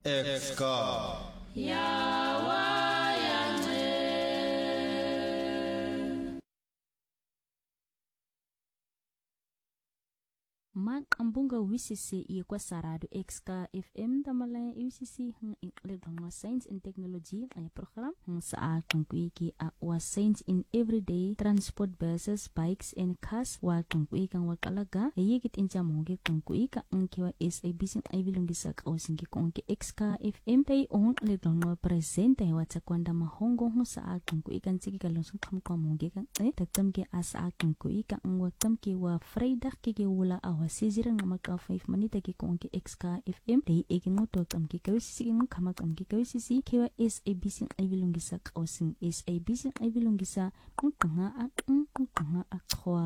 Exka Makambunga WCC kwa sarado Exka FM tamala WCC hang Science and Technology ay program hang sa kungkuiki wa Science in Everyday Transport Buses, Bikes and Cars wa kungkuiki kang wakalaga yigit inja monge kungkuiki ang kiwa SABC ay bilungisa kausingi kungki Exka FM tay on lidong presente wa takwanda mahongo hang sa kungkuiki kan sige kalungsong kamkwa monge kang taktam ke asa kungkuiki ang waktam ke wa Friday ke wala wasizirang maka 5 manita ki kung ki Exka FM day egin mo to kam ki kawisi mo kama kam ki kawisi kiwa SABC ay bilungisa kausin SABC ay bilungisa kung nga akwa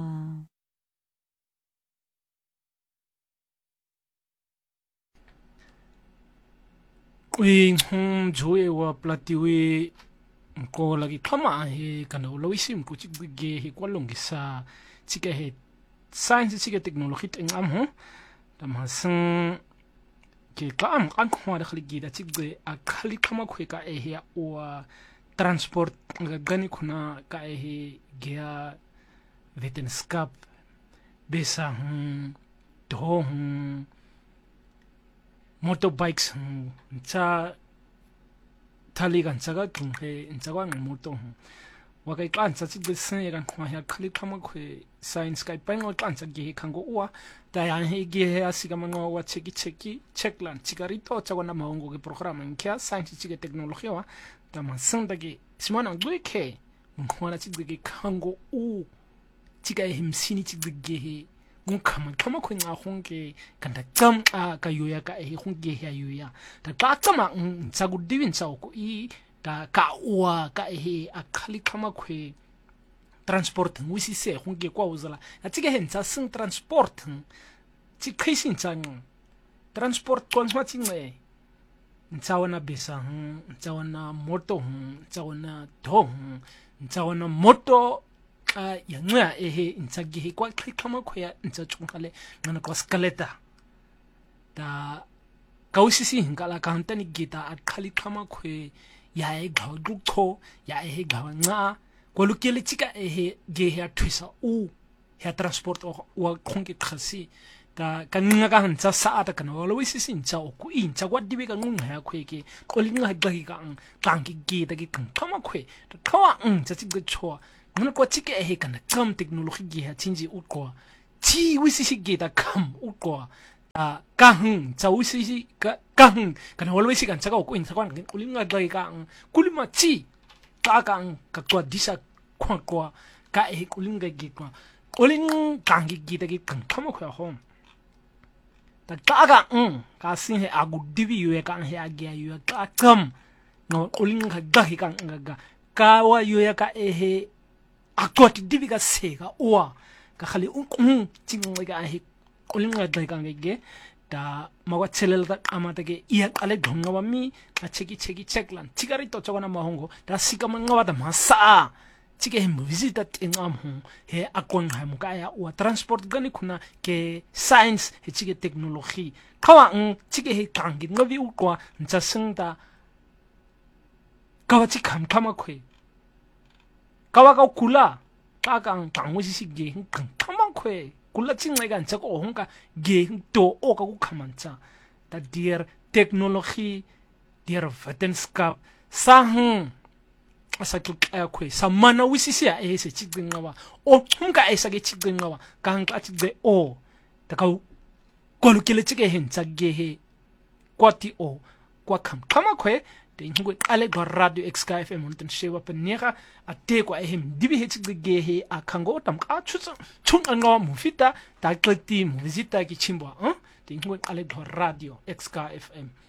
joe wa platiwe ko lagi kama he kana ulawisi mpuchik bige he kwalungisa chika he science chika technology teng ho tamasang ke kam kan khwa da khali gida chigbe a khali kama khwe ka he o transport gani khuna ka he gea vetenskap besa do motorbikes cha thaligan chaga he chaga moto wakai kansa chigbe sen kan khwa ya khali kama khwe science kai pango kansa ge khango wa ta ya he ge asiga mango wa cheki checklan chigarito chago na mahongo ge program nkya science chige technology wa ta masanda ge simana ngweke ngwana chigbe ge khango u chiga himsini chigbe ge he ngkhama khwe nga hongke kanda cham ka yoya ka he hongge ya yoya ta ka chama chagu divin chau ko I ta ka wa ka he akhali khama khwe transport wisi se hunge kwa uzala atige hensa sing transport chi khishin chang transport konsma chinge nchawana besa nchawana moto nchawana do nchawana moto yangya he nchagi he kwa khama khya nchachungale ngana kwa skeleta ta kausisi hingala kantani gita akhali khama khwe ya e gaw dukho ya e gaw nga kolukele chika he ge ya twisa u ya transport wa khonke khasi ta kanga ka hancha sa ata kana wala wisi sin cha ku in cha kwa dibe ka ngunga ya khweke kolinga gagi ka tangki ge ta ki kama khwe ta thawa cha chi ge chwa ngana kwa chike he kana kam technology ge ya chinji u kwa chi wisi si ge ta kam u kwa ka cha wisi ka kana wala wisi kan cha ka ku in cha kwa kolinga gagi ka kulima chi ka kwa disa kwa ka he kulinga gi kwa kuling kangi gi ta gi kama kwa home ta ka sin he agu divi yu ka he agya yu ka kam no kulinga ga he ka wa yu ka he akoti divi ka se ka wa ka khali ching ga he kulinga ga ka ge ta mawa chelel da amata ge iya kale dhonga wa mi ka cheki checklan chigari to chogona mahongo ta sikama ngawa da masa chike he visita tingam he akon ha muka ya wa transport gani kuna ke science he chike technology kawa chike he kangi ngavi ukwa ncha singda kawa chikam kama khwe kawa ka kula ka kangwisi sige kama khwe kula chingega ncha ko honka ge to o ka ku khamancha ta dear technology dear vetenskap sahung asa khwe samana wisisi ya se chigbenga wa o honka esa ge chigbenga wa kan ka chigbe o ta ka kolukele chige hencha ge he kwati o kwa kama khwe de ngwe ale do radio Exka FM unten shewa penera ate kwa ehem dibi he chigbe ge he akango tam ka chung ngawa mufita ta kleti mu visita ki chimbo de ngwe ale do radio Exka FM